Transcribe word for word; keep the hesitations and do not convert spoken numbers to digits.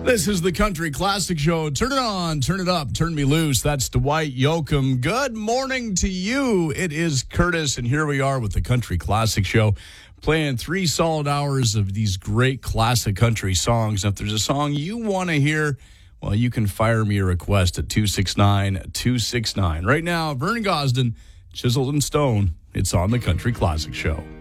This is the Country Classic Show. Turn it on, turn it up, turn me loose. That's Dwight Yoakam. Good morning to you. It is Curtis, and here we are with the Country Classic Show, playing three solid hours of these great classic country songs. And if there's a song you want to hear, well, you can fire me a request at two six nine, two six nine. Right now, Vern Gosdin, Chiseled in Stone. It's on the Country Classic Show.